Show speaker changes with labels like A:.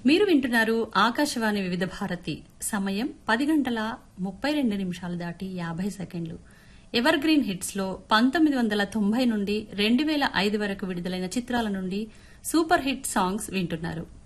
A: మీరు వింటున్నారు ఆకాశవాణి వివిధ భారతి. సమయం 10:32 దాటి 50 సెకండ్లు. ఎవర్ గ్రీన్ హిట్స్ లో 1990 నుండి 2005 వరకు విడుదలైన చిత్రాల నుండి సూపర్ హిట్ సాంగ్స్ వింటున్నారు.